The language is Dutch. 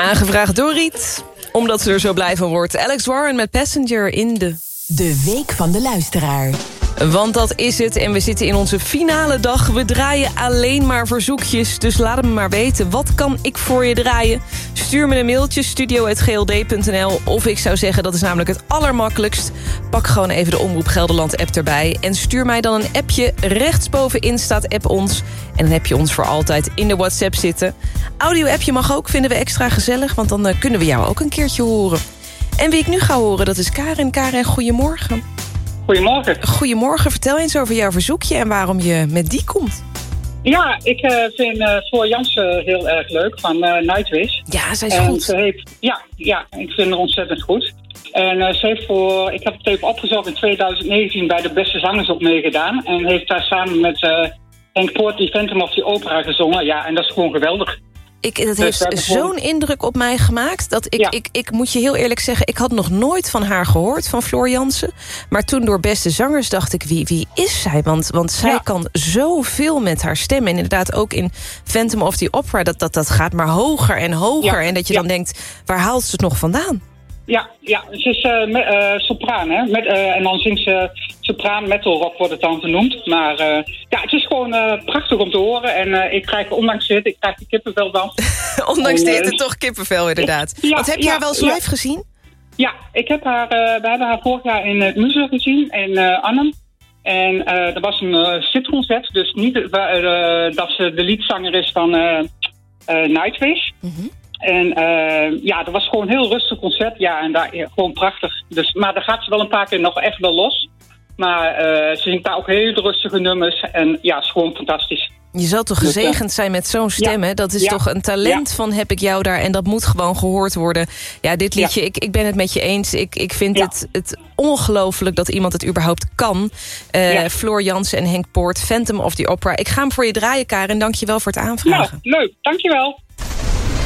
Aangevraagd door Riet, omdat ze er zo blij van wordt. Alex Warren met Passenger in De Week van de Luisteraar. Want dat is het en we zitten in onze finale dag. We draaien alleen maar verzoekjes, dus laat het me maar weten. Wat kan ik voor je draaien? Stuur me een mailtje, studio@gld.nl. Of ik zou zeggen, dat is namelijk het allermakkelijkst. Pak gewoon even de Omroep Gelderland app erbij. En stuur mij dan een appje. Rechtsbovenin staat app ons. En dan heb je ons voor altijd in de WhatsApp zitten. Audio-appje mag ook, vinden we extra gezellig. Want dan kunnen we jou ook een keertje horen. En wie ik nu ga horen, dat is Karen. Karen, goedemorgen. Goedemorgen. Goedemorgen, vertel eens over jouw verzoekje en waarom je met die komt. Ja, ik vind Floor Jansen heel erg leuk van Nightwish. Ja, zij is goed. Ze heeft, ja, ik vind haar ontzettend goed. En ze heeft ik heb het even opgezocht, in 2019 bij de Beste Zangers ook meegedaan. En heeft daar samen met Henk Poort die Phantom of the Opera gezongen. Ja, en dat is gewoon geweldig. Het heeft zo'n indruk op mij gemaakt dat ik moet je heel eerlijk zeggen, ik had nog nooit van haar gehoord, van Floor Jansen. Maar toen door Beste Zangers dacht ik, wie is zij? Want zij kan zoveel met haar stem. En inderdaad ook in Phantom of the Opera, dat gaat maar hoger en hoger. En dat je dan denkt, waar haalt ze het nog vandaan? Ja, ze is sopraan, hè? En dan zingt ze sopraan metal rock, wordt het dan genoemd. Maar het is gewoon prachtig om te horen. En ik krijg, ondanks dit, ik krijg de kippenvel dan. Ondanks dit, toch kippenvel inderdaad. Want heb je haar wel eens live gezien? Ja, we hebben haar vorig jaar in het museum gezien, in Arnhem. En er was een zitconcert, dus niet dat ze de liedzanger is van Nightwish. Mm-hmm. En dat was gewoon een heel rustig concert. Ja, en daar gewoon prachtig. Dus, maar daar gaat ze wel een paar keer nog echt wel los. Maar ze zingt daar ook hele rustige nummers. En ja, het is gewoon fantastisch. Je zal toch gezegend zijn met zo'n stem, hè? Dat is toch een talent van heb ik jou daar. En dat moet gewoon gehoord worden. Ja, dit liedje, ik ben het met je eens. Ik vind het ongelooflijk dat iemand het überhaupt kan. Floor Jansen en Henk Poort, Phantom of the Opera. Ik ga hem voor je draaien, Karen. Dank je wel voor het aanvragen. Nou, leuk. Dank je wel.